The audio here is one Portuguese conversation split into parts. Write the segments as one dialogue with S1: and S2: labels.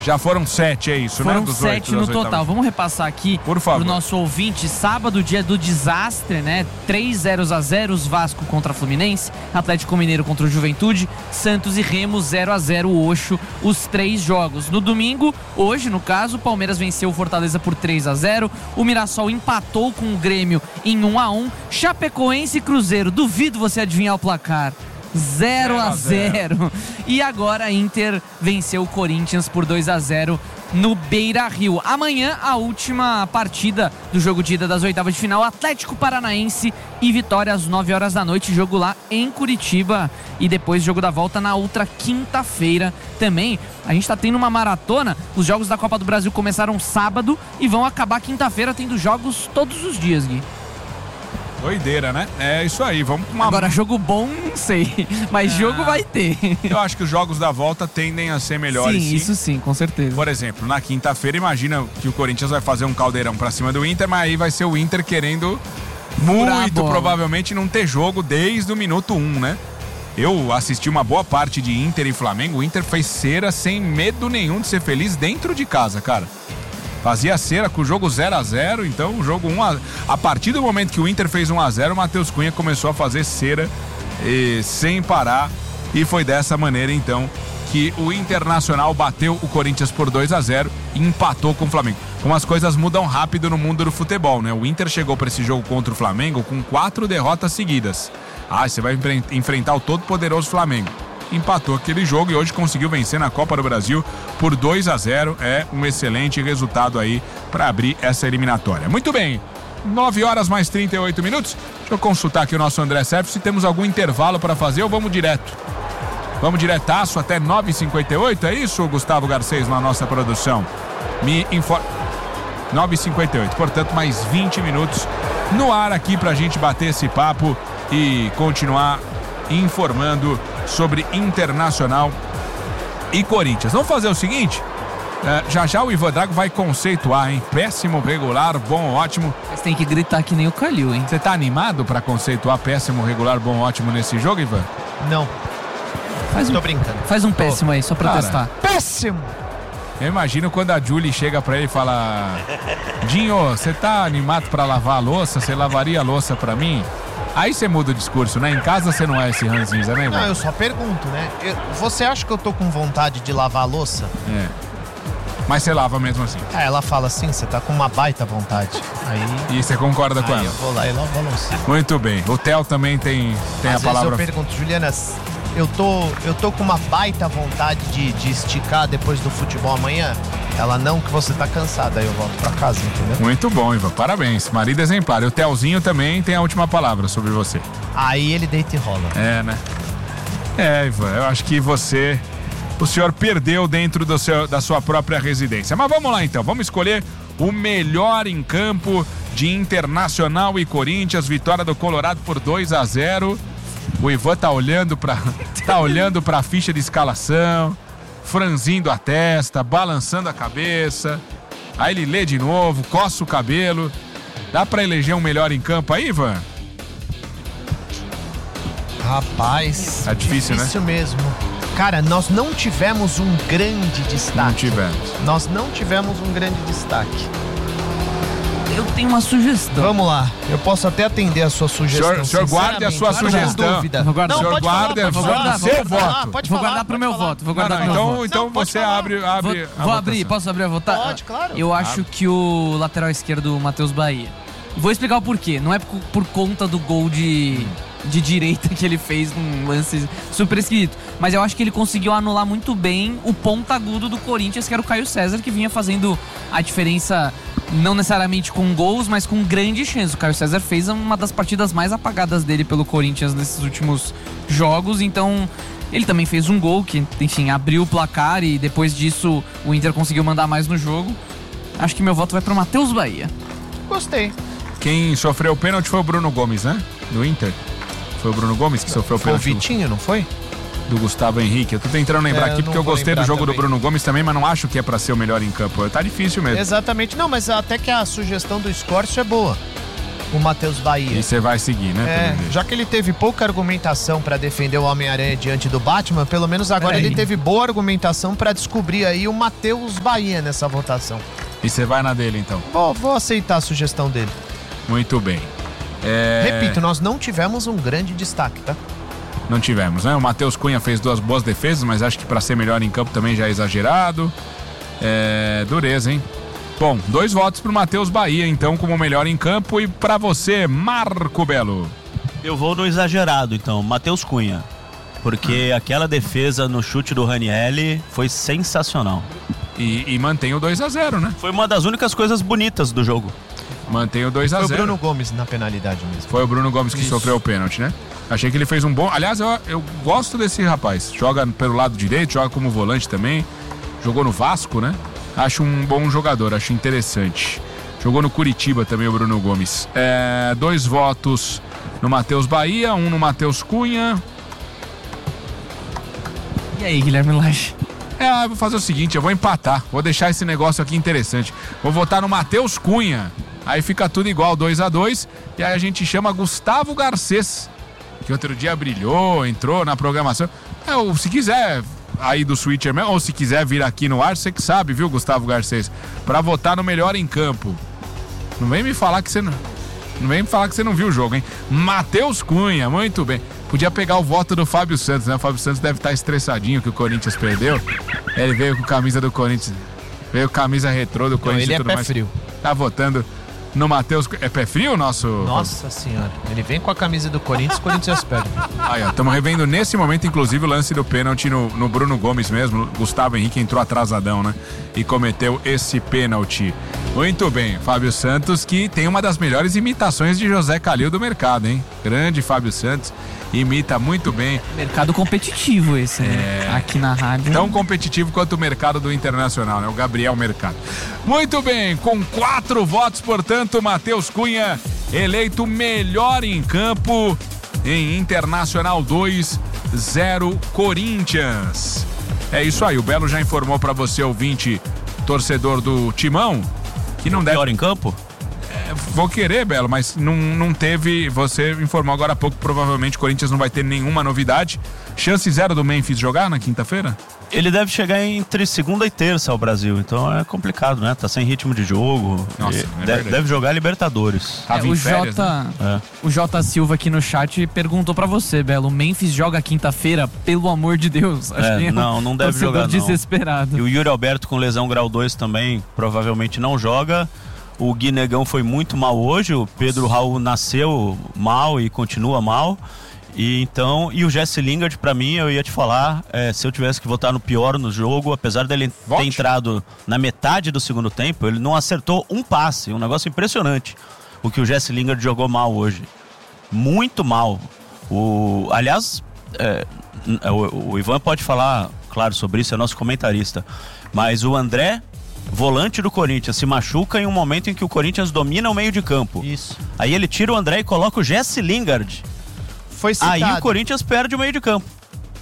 S1: Já foram 7, é isso,
S2: foram
S1: né?
S2: Foram 7 no total. Vamos repassar aqui pro nosso ouvinte. Sábado, dia do desastre, né? 3-0 Vasco contra Fluminense, Atlético Mineiro contra o Juventude, Santos e Remo 0-0 Oxo, os 3 jogos. No domingo, hoje no caso, o Palmeiras venceu o Fortaleza por 3-0, o Mirassol empatou com o Grêmio em 1-1, Chapecoense e Cruzeiro, duvido você adivinhar o placar. 0-0. E agora a Inter venceu o Corinthians por 2-0 no Beira-Rio. Amanhã a última partida do jogo de ida das oitavas de final, Atlético Paranaense e Vitória às 9 horas da noite, jogo lá em Curitiba, e depois jogo da volta na outra quinta-feira também. A gente tá tendo uma maratona, os jogos da Copa do Brasil começaram sábado e vão acabar quinta-feira, tendo jogos todos os dias, Gui.
S1: Doideira, né? É isso aí, vamos com uma...
S2: Agora, jogo bom, não sei, mas jogo vai ter.
S1: Eu acho que os jogos da volta tendem a ser melhores.
S2: Sim, isso sim, com certeza.
S1: Por exemplo, na quinta-feira, imagina que o Corinthians vai fazer um caldeirão pra cima do Inter, mas aí vai ser o Inter querendo muito provavelmente não ter jogo desde o minuto 1, né? Eu assisti uma boa parte de Inter e Flamengo, o Inter fez cera sem medo nenhum de ser feliz dentro de casa, cara. Fazia cera com o jogo 0-0, então o jogo 1-0. A partir do momento que o Inter fez 1-0, o Matheus Cunha começou a fazer cera sem parar. E foi dessa maneira, então, que o Internacional bateu o Corinthians por 2-0 e empatou com o Flamengo. Como as coisas mudam rápido no mundo do futebol, né? O Inter chegou para esse jogo contra o Flamengo com 4 derrotas seguidas. Você vai enfrentar o todo-poderoso Flamengo. Empatou aquele jogo e hoje conseguiu vencer na Copa do Brasil por 2-0. É um excelente resultado aí para abrir essa eliminatória. Muito bem, 9 horas mais 38 minutos. Deixa eu consultar aqui o nosso André Sérgio se temos algum intervalo para fazer ou vamos direto. Vamos diretaço até 9h58, é isso, Gustavo Garcês, na nossa produção? Me informa. 9h58, portanto mais 20 minutos no ar aqui pra gente bater esse papo e continuar informando sobre Internacional e Corinthians. Vamos fazer o seguinte, já o Ivan Drago vai conceituar, hein? Péssimo, regular, bom, ótimo.
S2: Você tem que gritar que nem o Calil, hein?
S1: Você tá animado pra conceituar péssimo, regular, bom, ótimo nesse jogo, Ivan?
S3: Não. Tô brincando.
S2: Faz um péssimo aí, só pra testar.
S3: Péssimo!
S1: Eu imagino quando a Julie chega pra ele e fala: Dinho, você tá animado pra lavar a louça? Você lavaria a louça pra mim? Aí você muda o discurso, né? Em casa você não é esse ranzinza, né, Ivan?
S3: Não, eu só pergunto, né? Você acha que eu tô com vontade de lavar a louça?
S1: É. Mas você lava mesmo assim.
S3: Ela fala assim, você tá com uma baita vontade. Aí...
S1: E você concorda com ela?
S3: Eu vou lá e lavo a louça.
S1: Muito bem. O Theo também tem a palavra.
S3: Eu pergunto, Juliana, eu tô com uma baita vontade de esticar depois do futebol amanhã. Ela não, que você tá cansada, aí eu volto pra casa, entendeu?
S1: Muito bom, Ivan, parabéns, marido exemplar. E o Telzinho também tem a última palavra sobre você.
S3: Aí ele deita e rola.
S1: É, né? Ivan, eu acho que o senhor perdeu dentro da sua própria residência. Mas vamos lá então, vamos escolher o melhor em campo de Internacional e Corinthians, vitória do Colorado por 2-0. O Ivan tá olhando pra ficha de escalação, franzindo a testa, balançando a cabeça. Aí ele lê de novo, coça o cabelo. Dá pra eleger um melhor em campo aí, Ivan?
S3: Rapaz,
S1: tá difícil, né?
S3: Difícil mesmo. Cara, nós não tivemos um grande destaque.
S1: Não tivemos.
S3: Nós não tivemos um grande destaque.
S2: Eu tenho uma sugestão.
S3: Vamos lá, eu posso até atender a sua sugestão.
S1: O senhor guarde a sua sugestão.
S2: Vou guardar.
S1: O senhor guarda o seu voto.
S2: Vou guardar pro meu voto. Vou guardar pro meu voto.
S1: Então você abre
S2: Vou abrir, posso abrir a votar?
S3: Pode, claro.
S2: Eu acho que o lateral esquerdo, Matheus Bahia. Vou explicar o porquê. Não é por conta do gol de direita que ele fez num lance super esquisito, mas eu acho que ele conseguiu anular muito bem o ponta agudo do Corinthians, que era o Caio César, que vinha fazendo a diferença não necessariamente com gols, mas com grandes chances. O Caio César fez uma das partidas mais apagadas dele pelo Corinthians nesses últimos jogos, então ele também fez um gol que, enfim, abriu o placar e depois disso o Inter conseguiu mandar mais no jogo. Acho que meu voto vai pro Matheus Bahia.
S3: Gostei.
S1: Quem sofreu o pênalti foi o Bruno Gomes, né? Do Inter. Foi o Bruno Gomes que sofreu o pênalti.
S3: Foi o Vitinho, não foi?
S1: Do Gustavo Henrique. Eu tô tentando lembrar aqui porque eu gostei do jogo também do Bruno Gomes também, mas não acho que é pra ser o melhor em campo. Tá difícil mesmo.
S3: Exatamente. Não, mas até que a sugestão do Escórcio é boa. o Matheus Bahia.
S1: E você vai seguir, né?
S3: Já que ele teve pouca argumentação para defender o Homem-Aranha diante do Batman, pelo menos agora ele teve boa argumentação para descobrir aí o Matheus Bahia nessa votação.
S1: E você vai na dele, então?
S3: Vou aceitar a sugestão dele.
S1: Muito bem.
S3: Repito, nós não tivemos um grande destaque, tá?
S1: Não tivemos, né? O Matheus Cunha fez 2 boas defesas, mas acho que para ser melhor em campo também já é exagerado. Dureza, hein? Bom, 2 votos pro Matheus Bahia, então, como melhor em campo. E para você, Marco Belo?
S4: Eu vou no exagerado, então, Matheus Cunha. Porque aquela defesa no chute do Ranieri foi sensacional.
S1: E mantém o 2-0, né?
S4: Foi uma das únicas coisas bonitas do jogo.
S1: Mantém o 2-0.
S3: Foi o Bruno Gomes na penalidade mesmo.
S1: Foi o Bruno Gomes que sofreu o pênalti, né? Achei que ele fez um bom... Aliás, eu gosto desse rapaz. Joga pelo lado direito, joga como volante também. Jogou no Vasco, né? Acho um bom jogador, acho interessante. Jogou no Curitiba também o Bruno Gomes. 2 votos no Matheus Bahia, 1 no Matheus Cunha.
S2: E aí, Guilherme Lage?
S1: Eu vou fazer o seguinte, eu vou empatar. Vou deixar esse negócio aqui interessante. Vou votar no Matheus Cunha. Aí fica tudo igual, 2-2. E aí a gente chama Gustavo Garcês, que outro dia brilhou, entrou na programação. Se quiser aí do Switcher mesmo, ou se quiser vir aqui no ar, você que sabe, viu, Gustavo Garcês? Pra votar no melhor em campo. Não vem me falar que você não viu o jogo, hein? Matheus Cunha, muito bem. Podia pegar o voto do Fábio Santos, né? O Fábio Santos deve estar estressadinho que o Corinthians perdeu. Ele veio com camisa do Corinthians. Veio com camisa retrô do Corinthians.
S3: Ele
S1: e tudo
S3: pé
S1: mais.
S3: frio.
S1: Tá votando no Matheus. É pé frio o nosso?
S3: Nossa senhora. Ele vem com a camisa do Corinthians, o Corinthians perde.
S1: Aí, ó, estamos revendo nesse momento, inclusive, o lance do pênalti no Bruno Gomes mesmo. Gustavo Henrique entrou atrasadão, né? E cometeu esse pênalti. Muito bem, Fábio Santos, que tem uma das melhores imitações de José Calil do mercado, hein? Grande Fábio Santos, imita muito bem.
S2: Mercado competitivo esse, né? Aqui na rádio.
S1: Tão competitivo quanto o mercado do Internacional, né? O Gabriel Mercado. Muito bem, com 4 votos, portanto, Matheus Cunha eleito melhor em campo em Internacional 2-0 Corinthians. É isso aí, o Belo já informou pra você, ouvinte, torcedor do Timão, que não deve...
S4: Melhor em campo?
S1: Vou querer, Belo, mas não teve. Você informou agora há pouco, provavelmente o Corinthians não vai ter nenhuma novidade. Chance 0 do Memphis jogar na quinta-feira?
S4: Ele deve chegar entre segunda e terça ao Brasil, então é complicado, né? Tá sem ritmo de jogo.
S1: Nossa,
S4: deve jogar Libertadores.
S2: O J Silva aqui no chat perguntou pra você, Belo, o Memphis joga quinta-feira, pelo amor de Deus. Acho que
S4: não deve jogar, não.
S2: Desesperado.
S4: E o Yuri Alberto com lesão grau 2 também provavelmente não joga. O Gui Negão foi muito mal hoje, o Pedro Raul nasceu mal e continua mal. E o Jesse Lingard, pra mim, eu ia te falar, se eu tivesse que votar no pior no jogo, apesar dele ter entrado na metade do segundo tempo, ele não acertou um passe, um negócio impressionante. O que o Jesse Lingard jogou mal hoje. Muito mal. Aliás, o Ivan pode falar, claro, sobre isso, é nosso comentarista, mas o André, volante do Corinthians, se machuca em um momento em que o Corinthians domina o meio de campo.
S3: Isso.
S4: Aí ele tira o André e coloca o Jesse Lingard.
S3: Foi citado.
S4: Aí o Corinthians perde o meio de campo.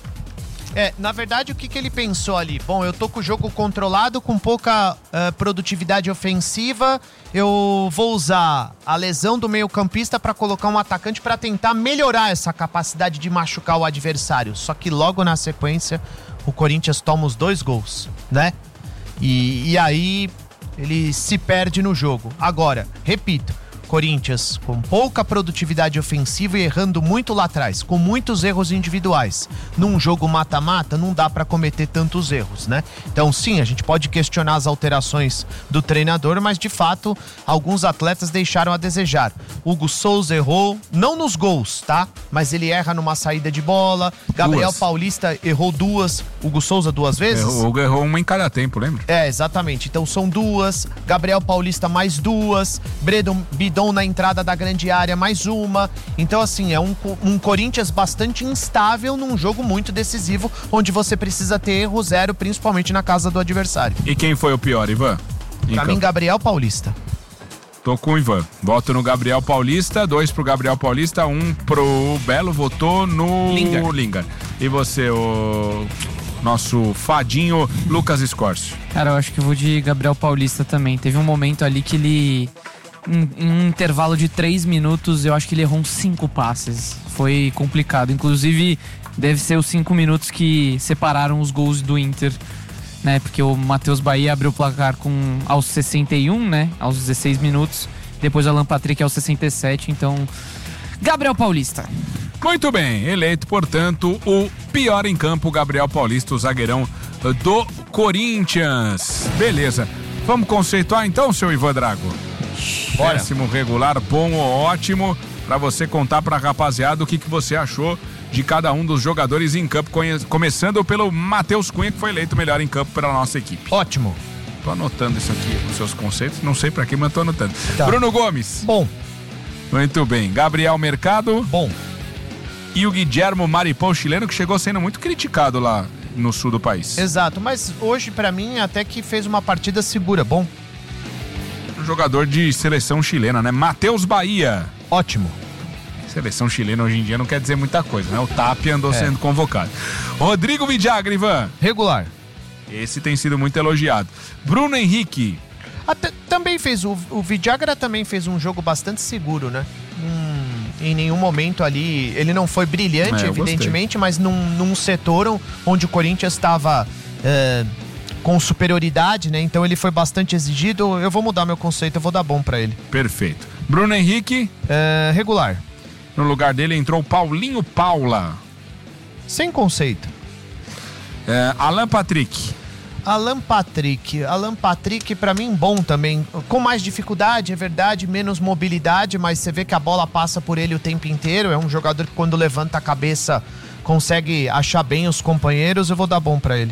S3: Na verdade, o que ele pensou ali? Bom, eu tô com o jogo controlado, com pouca produtividade ofensiva, eu vou usar a lesão do meio-campista para colocar um atacante para tentar melhorar essa capacidade de machucar o adversário. Só que logo na sequência, o Corinthians toma os 2 gols, né? E aí ele se perde no jogo. Agora, repito, Corinthians com pouca produtividade ofensiva e errando muito lá atrás, com muitos erros individuais. Num jogo mata-mata não dá para cometer tantos erros, né? Então sim, a gente pode questionar as alterações do treinador, mas de fato alguns atletas deixaram a desejar. Hugo Souza errou, não nos gols, tá? Mas ele erra numa saída de bola. Gabriel Paulista errou 2, Hugo Souza 2 vezes?
S1: O Hugo errou uma em cada tempo, lembra?
S3: Exatamente. Então são 2, Gabriel Paulista mais 2, Bidon na entrada da grande área, mais uma. Então, assim, é um Corinthians bastante instável num jogo muito decisivo, onde você precisa ter erro 0, principalmente na casa do adversário.
S1: E quem foi o pior, Ivan?
S3: Pra mim, Gabriel Paulista.
S1: Tô com o Ivan. Voto no Gabriel Paulista, 2 pro Gabriel Paulista, 1 pro Belo, votou no Lingard. E você, o nosso fadinho Lucas Escorcio?
S2: Cara, eu acho que eu vou de Gabriel Paulista também. Teve um momento ali que ele em um intervalo de 3 minutos, eu acho que ele errou uns 5 passes. Foi complicado. Inclusive, deve ser os 5 minutos que separaram os gols do Inter, né? Porque o Matheus Bahia abriu o placar aos 61, né? Aos 16 minutos. Depois o Alan Patrick aos 67. Então, Gabriel Paulista.
S1: Muito bem, eleito, portanto, o pior em campo, Gabriel Paulista, o zagueirão do Corinthians. Beleza. Vamos conceituar então, seu Ivan Drago?
S3: Bora.
S1: Péssimo, regular, bom ou ótimo, pra você contar pra rapaziada o que você achou de cada um dos jogadores em campo, começando pelo Matheus Cunha, que foi eleito melhor em campo pela nossa equipe.
S3: Ótimo.
S1: Tô anotando isso aqui, os seus conceitos, não sei pra quê, mas tô anotando.
S3: Tá.
S1: Bruno Gomes.
S3: Bom.
S1: Muito bem. Gabriel Mercado.
S3: Bom.
S1: E o Guillermo Maripão, chileno, que chegou sendo muito criticado lá no sul do país.
S3: Exato, mas hoje pra mim até que fez uma partida segura, bom.
S1: Um jogador de seleção chilena, né? Matheus Bahia.
S3: Ótimo.
S1: Seleção chilena hoje em dia não quer dizer muita coisa, né? O Tapia andou sendo convocado. Rodrigo Vidagra, Ivan.
S3: Regular.
S1: Esse tem sido muito elogiado. Bruno Henrique.
S3: Também fez, o Vidagra também fez um jogo bastante seguro, né? Em nenhum momento ali, ele não foi brilhante, evidentemente, mas num setor onde o Corinthians estava com superioridade, né? Então ele foi bastante exigido. Eu vou mudar meu conceito, eu vou dar bom pra ele.
S1: Perfeito. Bruno Henrique.
S3: Regular.
S1: No lugar dele entrou Paulinho Paula.
S3: Sem conceito.
S1: Alan Patrick.
S3: Alan Patrick pra mim bom também, com mais dificuldade, é verdade, menos mobilidade, mas você vê que a bola passa por ele o tempo inteiro, é um jogador que quando levanta a cabeça consegue achar bem os companheiros, eu vou dar bom pra ele.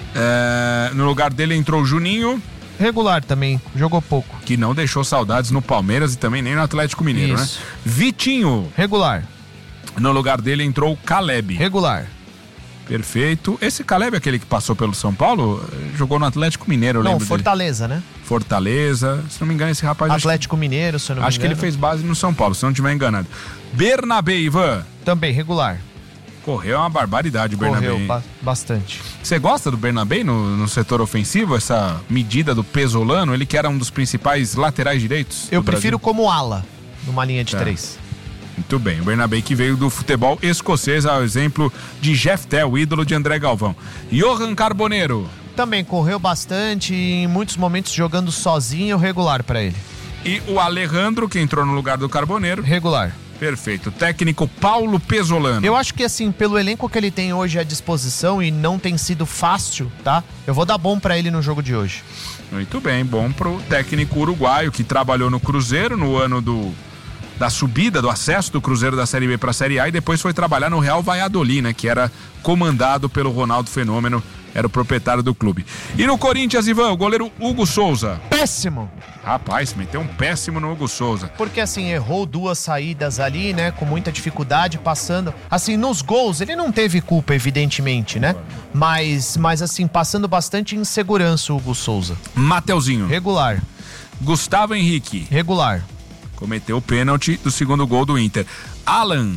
S1: No lugar dele entrou o Juninho.
S3: Regular também, jogou pouco.
S1: Que não deixou saudades no Palmeiras e também nem no Atlético Mineiro,
S3: Isso.
S1: né? Vitinho.
S3: Regular.
S1: No lugar dele entrou o Caleb.
S3: Regular.
S1: Perfeito. Esse Caleb é aquele que passou pelo São Paulo? Jogou no Atlético Mineiro, eu lembro.
S3: Não, Fortaleza,
S1: dele.
S3: Né?
S1: Fortaleza. Se não me engano, esse rapaz...
S3: Atlético Mineiro, se eu não me engano.
S1: Acho que ele fez base no São Paulo, se não estiver enganado. Bernabé, Ivan.
S3: Também, regular.
S1: Correu uma barbaridade o Bernabé.
S3: Correu bastante.
S1: Você gosta do Bernabé no setor ofensivo? Essa medida do Pesolano? Ele que era um dos principais laterais direitos?
S3: Eu prefiro como ala, numa linha de 3.
S1: Muito bem, o Bernabé que veio do futebol escocês, ao exemplo de Jeff Tell, ídolo de André Galvão. Johan Carboneiro.
S3: Também correu bastante, em muitos momentos jogando sozinho, regular pra ele.
S1: E o Alejandro, que entrou no lugar do Carboneiro.
S3: Regular.
S1: Perfeito. Técnico Paulo Pesolano.
S3: Eu acho que assim, pelo elenco que ele tem hoje à disposição e não tem sido fácil, tá? Eu vou dar bom pra ele no jogo de hoje.
S1: Muito bem, bom pro técnico uruguaio que trabalhou no Cruzeiro no ano da subida, do acesso do Cruzeiro da Série B para a Série A e depois foi trabalhar no Real Valladolid, né, que era comandado pelo Ronaldo Fenômeno, era o proprietário do clube. E no Corinthians, Ivan, o goleiro Hugo Souza.
S3: Péssimo!
S1: Rapaz, meteu um péssimo no Hugo Souza.
S3: Porque assim, errou 2 saídas ali, né, com muita dificuldade, passando. Assim, nos gols, ele não teve culpa, evidentemente, né? Mas assim, passando bastante insegurança o Hugo Souza.
S1: Mateuzinho.
S3: Regular.
S1: Gustavo Henrique.
S3: Regular.
S1: Cometeu o pênalti do segundo gol do Inter. Alan.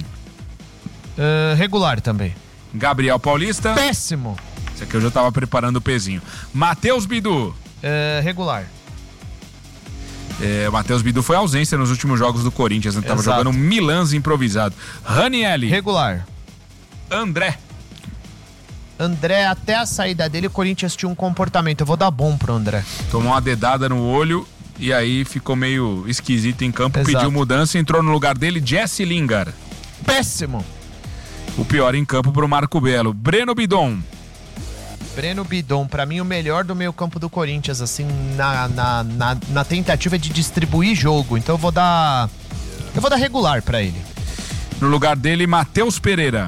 S3: Regular também.
S1: Gabriel Paulista.
S3: Péssimo.
S1: Esse aqui eu já tava preparando o pezinho. Matheus Bidu.
S3: Regular.
S1: O Matheus Bidu foi ausência nos últimos jogos do Corinthians, né? Tava jogando Milans improvisado. Ranielli.
S3: Regular.
S1: André,
S3: até a saída dele, o Corinthians tinha um comportamento. Eu vou dar bom pro André.
S1: tomou uma dedada no olho e aí ficou meio esquisito em campo, pediu mudança, entrou no lugar dele Jesse Lingard.
S3: Péssimo.
S1: O pior em campo pro Marco Belo. Breno Bidon,
S3: pra mim o melhor do meio campo do Corinthians, assim, na tentativa de distribuir jogo. Então eu vou dar regular pra ele.
S1: No lugar dele, Matheus Pereira.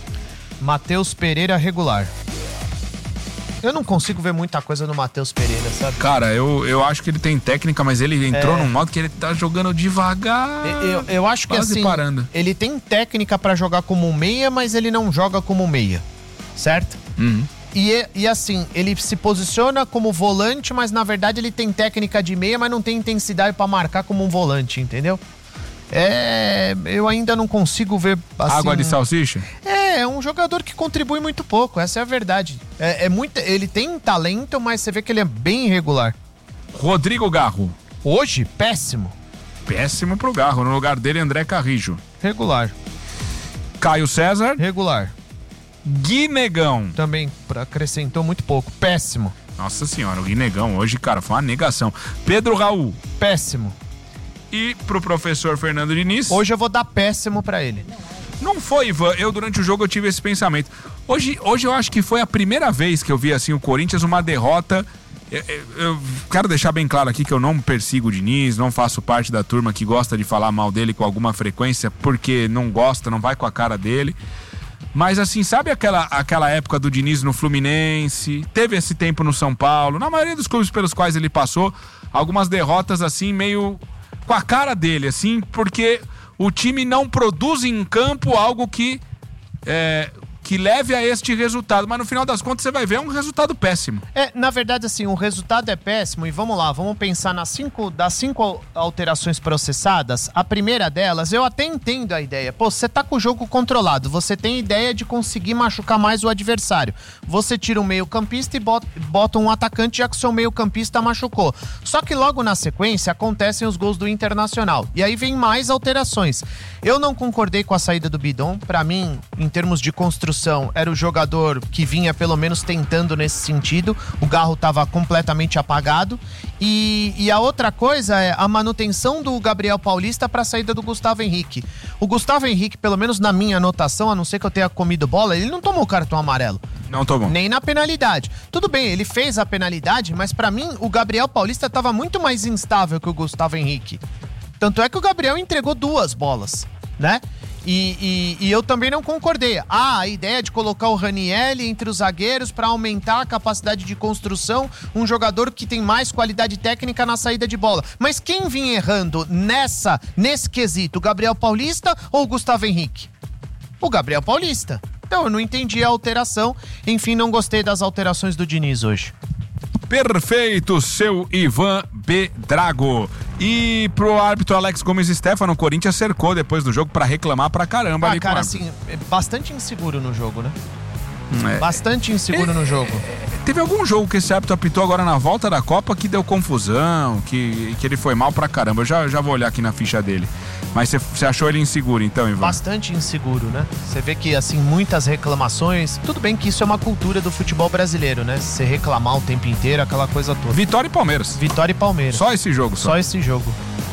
S3: Regular. Eu não consigo ver muita coisa no Matheus Pereira, sabe?
S1: Cara, eu acho que ele tem técnica, mas ele entrou num modo que ele tá jogando devagar.
S3: Eu acho que assim,
S1: parando.
S3: Ele tem técnica pra jogar como um meia, mas ele não joga como um meia, certo?
S1: Uhum.
S3: E assim, ele se posiciona como volante, mas na verdade ele tem técnica de meia, mas não tem intensidade pra marcar como um volante, entendeu? Eu ainda não consigo ver assim...
S1: Água de salsicha?
S3: É um jogador que contribui muito pouco, essa é a verdade. Ele tem talento, mas você vê que ele é bem irregular.
S1: Rodrigo Garro.
S3: Hoje, péssimo.
S1: péssimo pro Garro. No lugar dele, André Carrijo.
S3: Regular.
S1: Caio César.
S3: Regular.
S1: Guinegão.
S3: Também acrescentou muito pouco. Péssimo.
S1: Nossa senhora, o Guinegão hoje, cara, foi uma negação. Pedro Raul.
S3: Péssimo.
S1: E pro professor Fernando Diniz.
S3: Hoje eu vou dar péssimo pra ele.
S1: Não foi, Ivan. Eu, durante o jogo, eu tive esse pensamento. Hoje eu acho que foi a primeira vez que eu vi, assim, o Corinthians uma derrota. Eu quero deixar bem claro aqui que eu não persigo o Diniz, não faço parte da turma que gosta de falar mal dele com alguma frequência, porque não gosta, não vai com a cara dele. Mas assim, sabe aquela época do Diniz no Fluminense? Teve esse tempo no São Paulo, na maioria dos clubes pelos quais ele passou, algumas derrotas assim, meio com a cara dele, assim, porque o time não produz em campo algo que leve a este resultado, mas no final das contas você vai ver um resultado péssimo.
S3: Na verdade, assim, o resultado é péssimo e vamos lá, vamos pensar das 5 alterações processadas. A primeira delas, eu até entendo a ideia. Pô, você tá com o jogo controlado, você tem ideia de conseguir machucar mais o adversário. Você tira um meio-campista e bota um atacante, já que o seu meio-campista machucou. Só que logo na sequência acontecem os gols do Internacional. E aí vem mais alterações. Eu não concordei com a saída do Bidon. Pra mim, em termos de construção, era o jogador que vinha pelo menos tentando nesse sentido. O Garro estava completamente apagado. E a outra coisa é a manutenção do Gabriel Paulista para a saída do Gustavo Henrique. O Gustavo Henrique, pelo menos na minha anotação, a não ser que eu tenha comido bola, ele não tomou o cartão amarelo.
S1: Não tomou.
S3: Nem na penalidade. Tudo bem, ele fez a penalidade, mas para mim o Gabriel Paulista estava muito mais instável que o Gustavo Henrique. Tanto é que o Gabriel entregou 2 bolas, né? E eu também não concordei. A ideia de colocar o Ranieri entre os zagueiros para aumentar a capacidade de construção, um jogador que tem mais qualidade técnica na saída de bola. Mas quem vinha errando nesse quesito, o Gabriel Paulista ou o Gustavo Henrique? O Gabriel Paulista. Então eu não entendi a alteração. Enfim, não gostei das alterações do Diniz hoje.
S1: Perfeito, seu Ivan B. Drago. E pro árbitro Alex Gomes Stefano, o Corinthians cercou depois do jogo pra reclamar pra caramba. Ali,
S3: cara, assim, bastante inseguro no jogo, né? Bastante inseguro no jogo.
S1: Teve algum jogo que esse árbitro apitou agora na volta da Copa que deu confusão, que ele foi mal pra caramba. Eu já vou olhar aqui na ficha dele. Mas você achou ele inseguro, então, Ivan?
S3: Bastante inseguro, né? Você vê que, assim, muitas reclamações. Tudo bem que isso é uma cultura do futebol brasileiro, né? Você reclamar o tempo inteiro, aquela coisa toda.
S1: Vitória e Palmeiras.
S3: Vitória e Palmeiras.
S1: Só esse jogo,
S3: só esse jogo.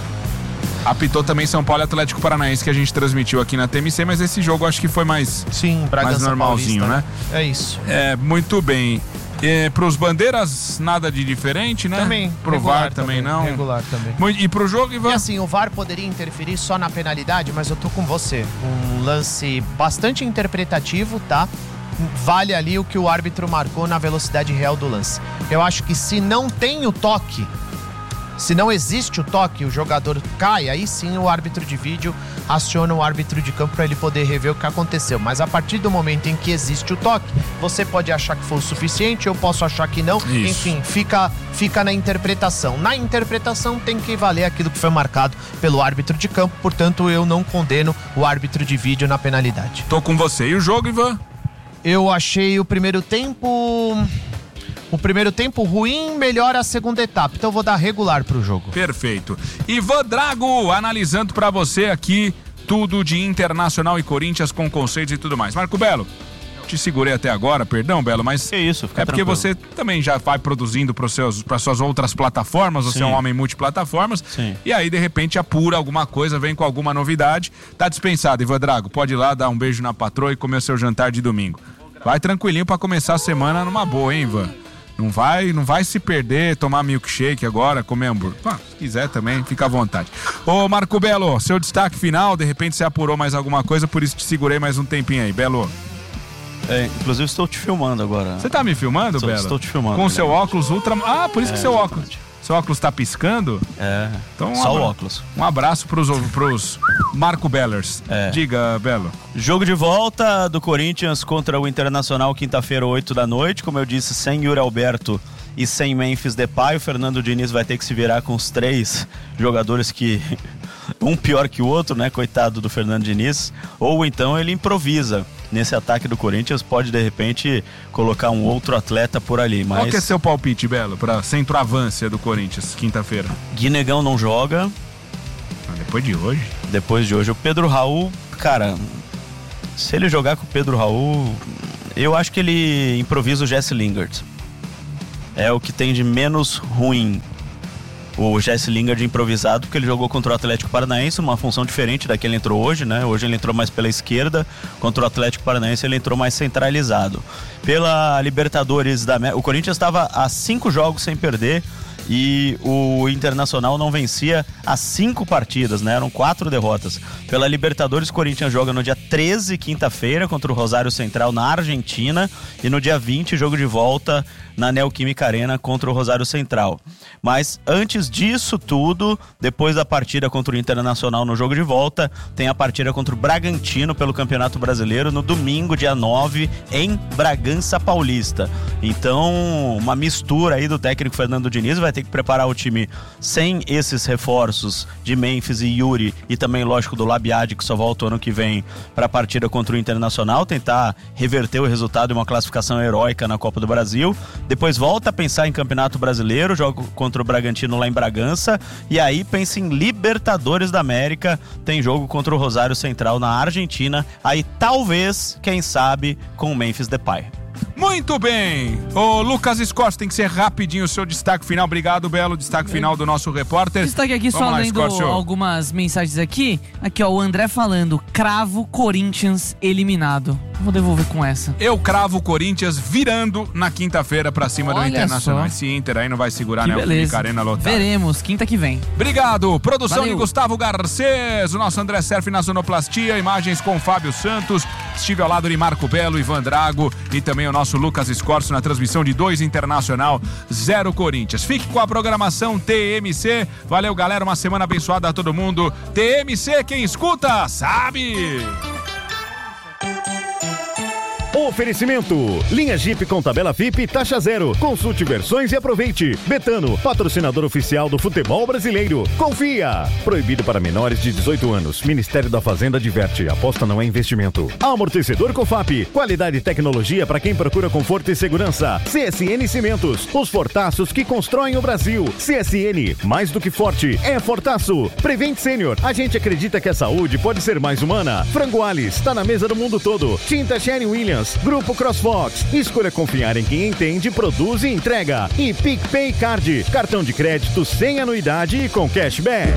S1: Apitou também São Paulo e Atlético Paranaense, que a gente transmitiu aqui na TMC, mas esse jogo acho que foi mais normalzinho, né?
S3: É isso.
S1: Muito bem. Pros bandeiras, nada de diferente, né?
S3: Também.
S1: Pro VAR também não.
S3: Regular também.
S1: E pro jogo, Ivan?
S3: E assim, o VAR poderia interferir só na penalidade, mas eu tô com você. Um lance bastante interpretativo, tá? Vale ali o que o árbitro marcou na velocidade real do lance. Eu acho que se não tem o toque, se não existe o toque, o jogador cai, aí sim o árbitro de vídeo aciona o árbitro de campo para ele poder rever o que aconteceu. Mas a partir do momento em que existe o toque, você pode achar que foi o suficiente, eu posso achar que não. Isso. Enfim, fica na interpretação. Na interpretação tem que valer aquilo que foi marcado pelo árbitro de campo, portanto eu não condeno o árbitro de vídeo na penalidade.
S1: Tô com você. E o jogo, Ivan?
S3: Eu achei o primeiro tempo ruim, melhor a segunda etapa. Então eu vou dar regular pro jogo.
S1: Perfeito. Ivan Drago, analisando pra você aqui tudo de Internacional e Corinthians com conceitos e tudo mais. Marco Belo, te segurei até agora, perdão, Belo, mas
S4: que isso, fica
S1: porque
S4: tranquilo.
S1: você também já vai produzindo para suas outras plataformas, você é um homem multiplataformas.
S4: Sim.
S1: E aí de repente apura alguma coisa, vem com alguma novidade. Tá dispensado, Ivan Drago, pode ir lá dar um beijo na patroa e comer o seu jantar de domingo. Vai tranquilinho pra começar a semana numa boa, hein, Ivan? Não vai se perder, tomar milkshake agora, comer hambúrguer. Se quiser também, fica à vontade. Ô, Marco Belo, seu destaque final, de repente você apurou mais alguma coisa, por isso te segurei mais um tempinho aí. Belo.
S4: Inclusive estou te filmando agora.
S1: Você tá me filmando, Belo?
S4: Estou te filmando.
S1: Com o seu óculos ultra... Ah, por isso que seu óculos tá piscando? Então,
S4: só o óculos.
S1: Um abraço pros Marco Bellers. Diga, Belo.
S4: Jogo de volta do Corinthians contra o Internacional, quinta-feira, 8 da noite. Como eu disse, sem Yuri Alberto e sem Memphis Depay. O Fernando Diniz vai ter que se virar com os 3 jogadores que... um pior que o outro, né? Coitado do Fernando Diniz. Ou então ele improvisa. Nesse ataque do Corinthians, pode de repente colocar um outro atleta por ali. Mas...
S1: Qual que é seu palpite, Belo, pra centroavância do Corinthians, quinta-feira?
S4: Guinegão não joga.
S1: Depois de hoje?
S4: Depois de hoje. O Pedro Raul, cara, se ele jogar com o Pedro Raul, eu acho que ele improvisa o Jesse Lingard. É o que tem de menos ruim o Jesse Lingard improvisado, porque ele jogou contra o Atlético Paranaense, numa função diferente da que ele entrou hoje, né? Hoje ele entrou mais pela esquerda, contra o Atlético Paranaense ele entrou mais centralizado. Pela Libertadores da América, o Corinthians estava há 5 jogos sem perder e o Internacional não vencia há 5 partidas, né? Eram 4 derrotas. Pela Libertadores, o Corinthians joga no dia 13, quinta-feira, contra o Rosário Central na Argentina, e no dia 20, jogo de volta na Neoquímica Arena contra o Rosário Central. Mas antes disso tudo, depois da partida contra o Internacional no jogo de volta, tem a partida contra o Bragantino pelo Campeonato Brasileiro no domingo, dia 9, em Bragança Paulista. Então, uma mistura aí do técnico Fernando Diniz, vai ter que preparar o time sem esses reforços de Memphis e Yuri, e também, lógico, do Labiade, que só volta o ano que vem para a partida contra o Internacional, tentar reverter o resultado de uma classificação heróica na Copa do Brasil. Depois volta a pensar em Campeonato Brasileiro, joga contra o Bragantino lá em Bragança, e aí pensa em Libertadores da América, tem jogo contra o Rosário Central na Argentina, aí talvez, quem sabe, com o Memphis Depay.
S1: Muito bem, o Lucas Escorcio tem que ser rapidinho o seu destaque final. Obrigado, Belo, destaque final do nosso repórter.
S2: Destaque aqui. Vamos só lá, lendo Escorcio. Algumas mensagens aqui. Aqui, ó, o André falando: cravo Corinthians eliminado. Vou devolver com essa.
S1: Eu cravo o Corinthians virando na quinta-feira pra cima do Internacional. Só. Esse Inter aí não vai segurar, né? O Arena lotada.
S2: Veremos, quinta que vem.
S1: Obrigado. Produção de Gustavo Garcês, o nosso André Serfi na sonoplastia, imagens com Fábio Santos, estive ao lado de Marco Belo, Ivan Drago e também o nosso Lucas Escorcio na transmissão de 2 Internacional, 0 Corinthians. Fique com a programação TMC. Valeu, galera. Uma semana abençoada a todo mundo. TMC, quem escuta, sabe!
S5: Oferecimento: linha Jeep com tabela VIP taxa zero. Consulte versões e aproveite. Betano, patrocinador oficial do futebol brasileiro. Confia. Proibido para menores de 18 anos. Ministério da Fazenda adverte: aposta não é investimento. Amortecedor Cofap, qualidade e tecnologia para quem procura conforto e segurança. CSN Cimentos, os fortaços que constroem o Brasil. CSN, mais do que forte, é fortaço. Prevent Senior, a gente acredita que a saúde pode ser mais humana. Frango Alice, está na mesa do mundo todo. Tinta Sherwin-Williams, Grupo CrossFox, escolha confiar em quem entende, produz e entrega. E PicPay Card, cartão de crédito sem anuidade e com cashback.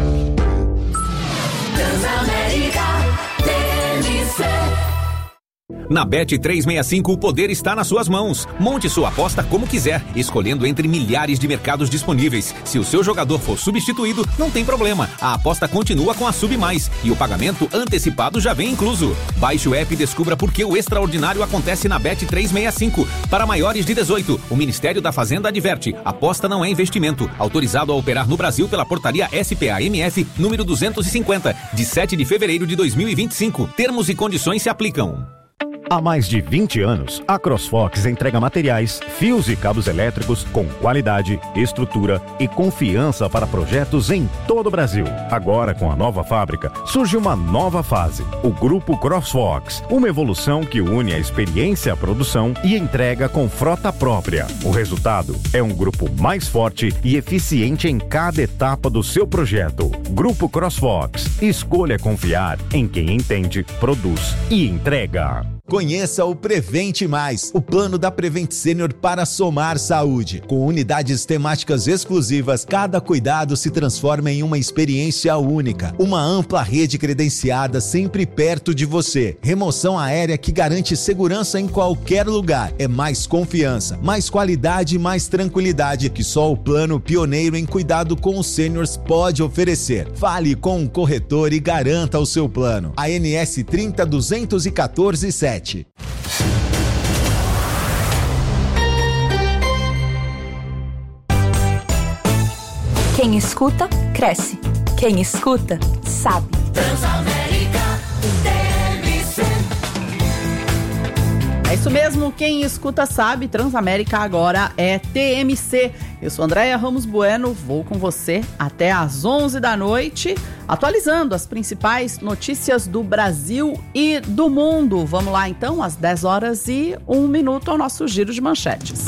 S6: Na Bet365 o poder está nas suas mãos. Monte sua aposta como quiser, escolhendo entre milhares de mercados disponíveis. Se o seu jogador for substituído, não tem problema. A aposta continua com a Sub Mais e o pagamento antecipado já vem incluso. Baixe o app e descubra por que o extraordinário acontece na Bet365. Para maiores de 18, o Ministério da Fazenda adverte: aposta não é investimento. Autorizado a operar no Brasil pela portaria SPA-MF número 250, de 7 de fevereiro de 2025. Termos e condições se aplicam.
S5: Há mais de 20 anos, a CrossFox entrega materiais, fios e cabos elétricos com qualidade, estrutura e confiança para projetos em todo o Brasil. Agora, com a nova fábrica, surge uma nova fase, o Grupo CrossFox, uma evolução que une a experiência à produção e entrega com frota própria. O resultado é um grupo mais forte e eficiente em cada etapa do seu projeto. Grupo CrossFox, escolha confiar em quem entende, produz e entrega.
S7: Conheça o Prevente Mais, o plano da Prevent Senior para somar saúde. Com unidades temáticas exclusivas, cada cuidado se transforma em uma experiência única. Uma ampla rede credenciada sempre perto de você. Remoção aérea que garante segurança em qualquer lugar. É mais confiança, mais qualidade e mais tranquilidade que só o plano pioneiro em cuidado com os seniors pode oferecer. Fale com um corretor e garanta o seu plano. ANS 30.214.7.
S8: Quem escuta, cresce. Quem escuta, sabe.
S9: Transamérica TMC. É isso mesmo, quem escuta sabe. Transamérica agora é TMC. Eu sou Andréia Ramos Bueno, vou com você até às 11 da noite, atualizando as principais notícias do Brasil e do mundo. Vamos lá então, às 10 horas e 1 minuto, ao nosso giro de manchetes.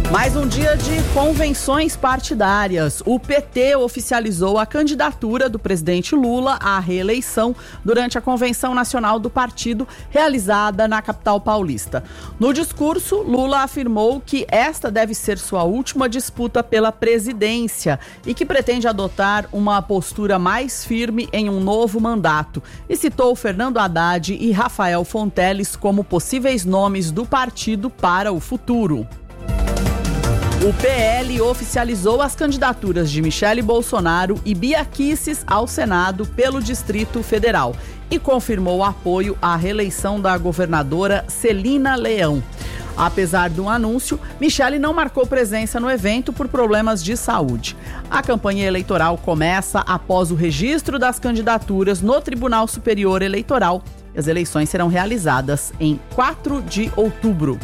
S9: Mais um dia de convenções partidárias. O PT oficializou a candidatura do presidente Lula à reeleição durante a Convenção Nacional do Partido, realizada na capital paulista. No discurso, Lula afirmou que esta deve ser sua última disputa pela presidência e que pretende adotar uma postura mais firme em um novo mandato. E citou Fernando Haddad e Rafael Fonteles como possíveis nomes do partido para o futuro. O PL oficializou as candidaturas de Michele Bolsonaro e Bia Kicis ao Senado pelo Distrito Federal e confirmou apoio à reeleição da governadora Celina Leão. Apesar do anúncio, Michele não marcou presença no evento por problemas de saúde. A campanha eleitoral começa após o registro das candidaturas no Tribunal Superior Eleitoral. As eleições serão realizadas em 4 de outubro.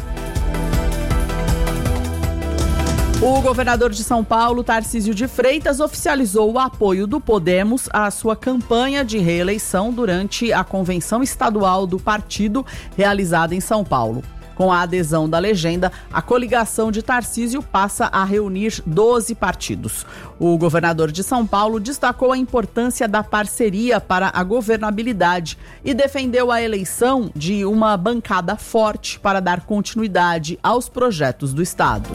S9: O governador de São Paulo, Tarcísio de Freitas, oficializou o apoio do Podemos à sua campanha de reeleição durante a convenção estadual do partido realizada em São Paulo. Com a adesão da legenda, a coligação de Tarcísio passa a reunir 12 partidos. O governador de São Paulo destacou a importância da parceria para a governabilidade e defendeu a eleição de uma bancada forte para dar continuidade aos projetos do Estado.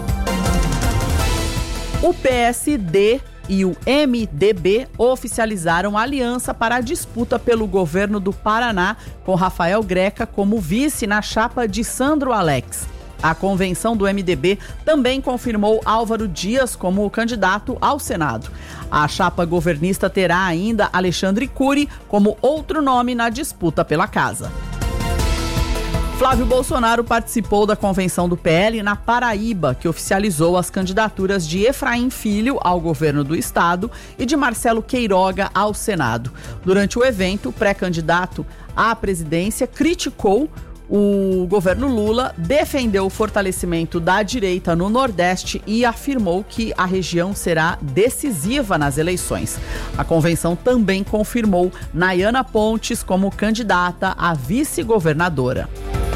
S9: O PSD e o MDB oficializaram a aliança para a disputa pelo governo do Paraná, com Rafael Greca como vice na chapa de Sandro Alex. A convenção do MDB também confirmou Álvaro Dias como candidato ao Senado. A chapa governista terá ainda Alexandre Cury como outro nome na disputa pela casa. Flávio Bolsonaro participou da convenção do PL na Paraíba, que oficializou as candidaturas de Efraim Filho ao governo do estado e de Marcelo Queiroga ao Senado. Durante o evento, o pré-candidato à presidência criticou o governo Lula, defendeu o fortalecimento da direita no Nordeste e afirmou que a região será decisiva nas eleições. A convenção também confirmou Nayana Pontes como candidata a vice-governadora.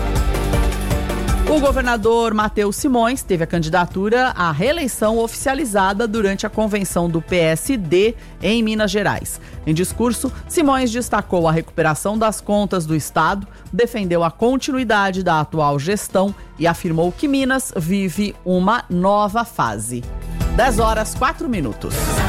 S9: O governador Matheus Simões teve a candidatura à reeleição oficializada durante a convenção do PSD em Minas Gerais. Em discurso, Simões destacou a recuperação das contas do Estado, defendeu a continuidade da atual gestão e afirmou que Minas vive uma nova fase. 10h04.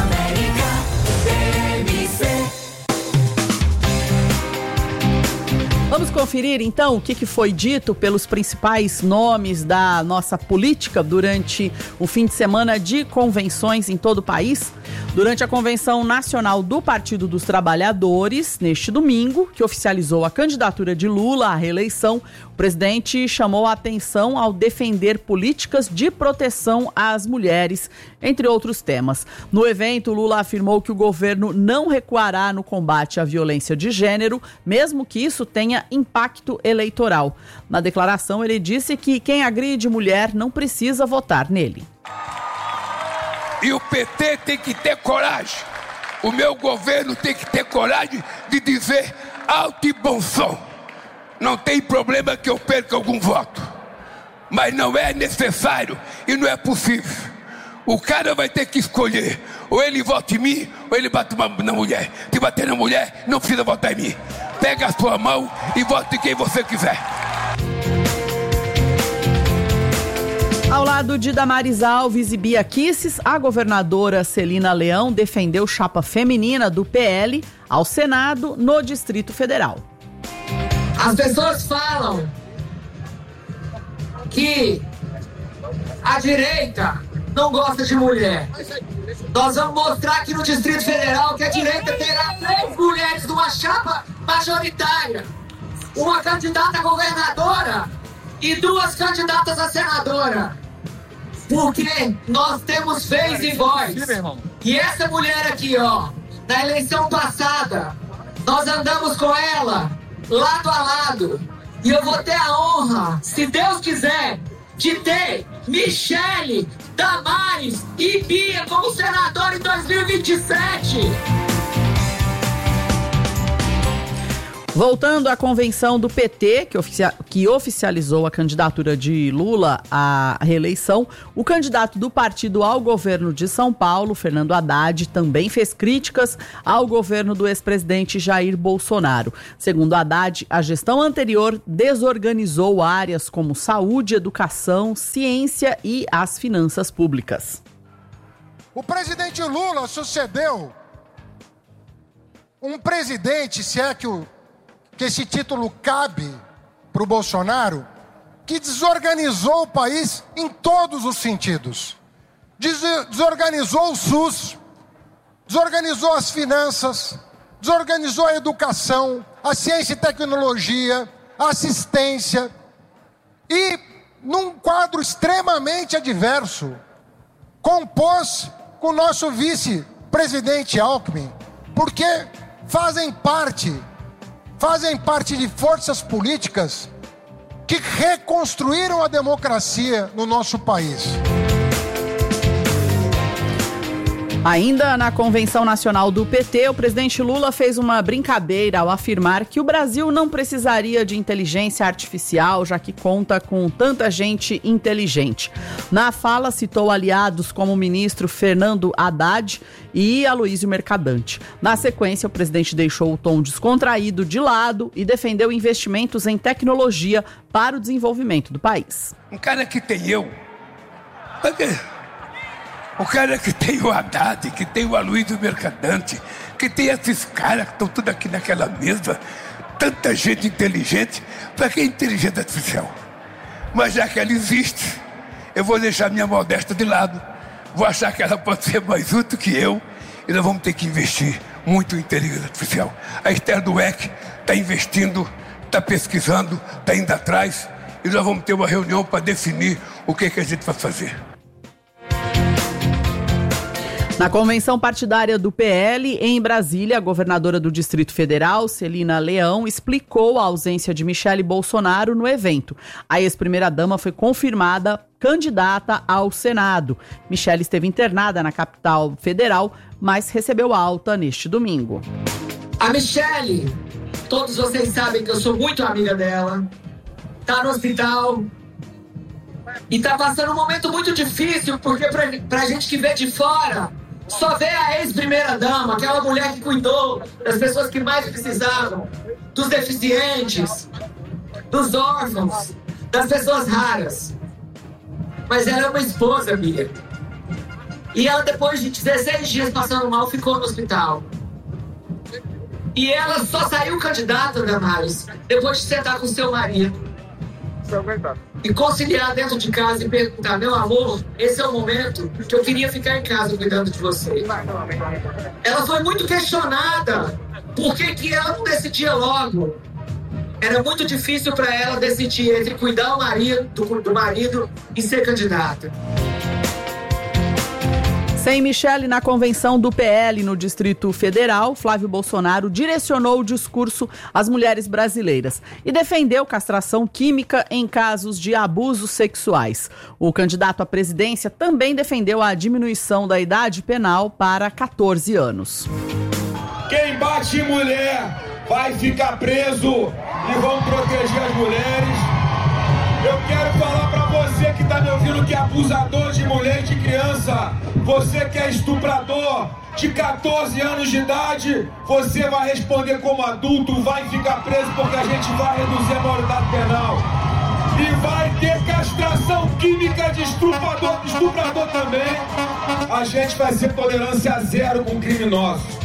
S9: Vamos conferir, então, o que foi dito pelos principais nomes da nossa política durante o fim de semana de convenções em todo o país? Durante a Convenção Nacional do Partido dos Trabalhadores, neste domingo, que oficializou a candidatura de Lula à reeleição, o presidente chamou a atenção ao defender políticas de proteção às mulheres, entre outros temas. No evento, Lula afirmou que o governo não recuará no combate à violência de gênero, mesmo que isso tenha impacto eleitoral. Na declaração, ele disse que quem agride mulher não precisa votar nele.
S10: E o PT tem que ter coragem. O meu governo tem que ter coragem de dizer alto e bom som. Não tem problema que eu perca algum voto. Mas não é necessário e não é possível. O cara vai ter que escolher. Ou ele vota em mim, ou ele bate na mulher. Se bater na mulher, não precisa votar em mim. Pega a sua mão e vote em quem você quiser.
S9: Ao lado de Damares Alves e Bia Kicis, a governadora Celina Leão defendeu chapa feminina do PL ao Senado no Distrito Federal.
S11: As pessoas falam que a direita não gosta de mulher. Nós vamos mostrar aqui no Distrito Federal que a direita terá 3 mulheres numa chapa majoritária. Uma candidata a governadora e 2 candidatas a senadora. Porque nós temos vez e voz. E essa mulher aqui, ó, na eleição passada, nós andamos com ela lado a lado. E eu vou ter a honra, se Deus quiser, de ter Michele, Damares e Bia como senadora em 2027.
S9: Voltando à convenção do PT, que oficializou a candidatura de Lula à reeleição, o candidato do partido ao governo de São Paulo, Fernando Haddad, também fez críticas ao governo do ex-presidente Jair Bolsonaro. Segundo Haddad, a gestão anterior desorganizou áreas como saúde, educação, ciência e as finanças públicas.
S12: O presidente Lula sucedeu um presidente, se é que esse título cabe para o Bolsonaro, que desorganizou o país em todos os sentidos. Desorganizou o SUS, desorganizou as finanças, desorganizou a educação, a ciência e tecnologia, a assistência. E, num quadro extremamente adverso, compôs com o nosso vice-presidente Alckmin, porque fazem parte de forças políticas que reconstruíram a democracia no nosso país.
S9: Ainda na Convenção Nacional do PT, o presidente Lula fez uma brincadeira ao afirmar que o Brasil não precisaria de inteligência artificial, já que conta com tanta gente inteligente. Na fala, citou aliados como o ministro Fernando Haddad e Aloysio Mercadante. Na sequência, o presidente deixou o tom descontraído de lado e defendeu investimentos em tecnologia para o desenvolvimento do país.
S10: Um cara que tem eu... O cara que tem o Haddad, que tem o Aloysio Mercadante, que tem esses caras que estão tudo aqui naquela mesa, tanta gente inteligente, para que inteligência artificial? Mas já que ela existe, eu vou deixar minha modéstia de lado, vou achar que ela pode ser mais útil que eu, e nós vamos ter que investir muito em inteligência artificial. A Esther Dweck está investindo, está pesquisando, está indo atrás, e nós vamos ter uma reunião para definir o que a gente vai fazer.
S9: Na convenção partidária do PL, em Brasília, a governadora do Distrito Federal, Celina Leão, explicou a ausência de Michele Bolsonaro no evento. A ex-primeira-dama foi confirmada candidata ao Senado. Michele esteve internada na capital federal, mas recebeu alta neste domingo.
S11: A Michele, todos vocês sabem que eu sou muito amiga dela, tá no hospital e tá passando um momento muito difícil, porque pra gente que vê de fora, só vê a ex-primeira-dama, aquela mulher que cuidou das pessoas que mais precisavam, dos deficientes, dos órfãos, das pessoas raras. Mas ela é uma esposa, Bia. E ela, depois de 16 dias passando mal, ficou no hospital. E ela só saiu candidata, Damares, depois de sentar com seu marido e conciliar dentro de casa e perguntar: meu amor, esse é o momento que eu queria ficar em casa cuidando de você. Ela foi muito questionada por que ela não decidia logo. Era muito difícil para ela decidir entre cuidar do marido e ser candidata.
S9: Sem Michele na convenção do PL no Distrito Federal, Flávio Bolsonaro direcionou o discurso às mulheres brasileiras e defendeu castração química em casos de abusos sexuais. O candidato à presidência também defendeu a diminuição da idade penal para 14 anos.
S13: Quem bate em mulher vai ficar preso e vão proteger as mulheres. Eu quero falar pra você que tá me ouvindo, que é abusador de mulher e de criança. Você que é estuprador de 14 anos de idade, você vai responder como adulto, vai ficar preso, porque a gente vai reduzir a maioridade penal. E vai ter castração química de estuprador também. A gente vai ser tolerância zero com criminosos.